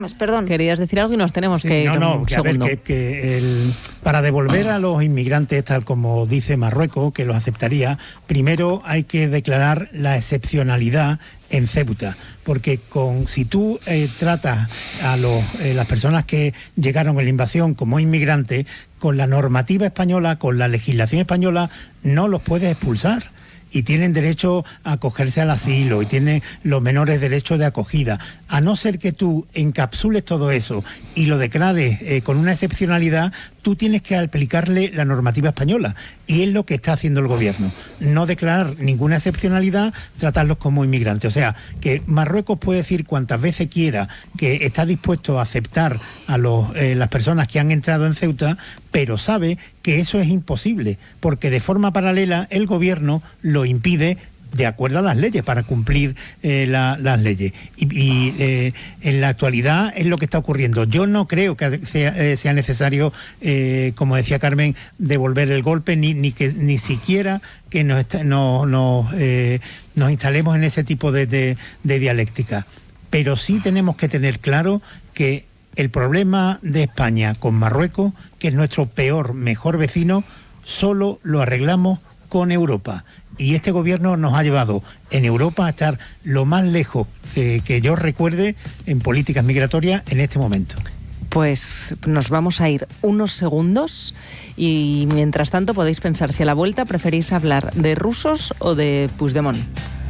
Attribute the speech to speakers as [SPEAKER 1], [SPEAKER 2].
[SPEAKER 1] Perdón.
[SPEAKER 2] Querías decir algo y nos tenemos que ir un segundo.
[SPEAKER 3] Para devolver a los inmigrantes, tal como dice Marruecos, que los aceptaría, primero hay que declarar la excepcionalidad en Ceuta, porque si tú tratas a las personas que llegaron en la invasión como inmigrantes, con la normativa española, con la legislación española, no los puedes expulsar. Y tienen derecho a acogerse al asilo y tienen los menores derechos de acogida. A no ser que tú encapsules todo eso y lo declares con una excepcionalidad, tú tienes que aplicarle la normativa española. Y es lo que está haciendo el gobierno. No declarar ninguna excepcionalidad, tratarlos como inmigrantes. O sea, que Marruecos puede decir cuantas veces quiera que está dispuesto a aceptar a las personas que han entrado en Ceuta, pero sabe que eso es imposible, porque de forma paralela el gobierno lo impide de acuerdo a las leyes, para cumplir las leyes. Y en la actualidad es lo que está ocurriendo. Yo no creo que sea necesario, como decía Carmen, devolver el golpe, ni siquiera que nos instalemos en ese tipo de dialéctica. Pero sí tenemos que tener claro que el problema de España con Marruecos, que es nuestro mejor vecino, solo lo arreglamos con Europa. Y este gobierno nos ha llevado en Europa a estar lo más lejos que yo recuerde en políticas migratorias en este momento.
[SPEAKER 2] Pues nos vamos a ir unos segundos y mientras tanto podéis pensar si a la vuelta preferís hablar de rusos o de Puigdemont.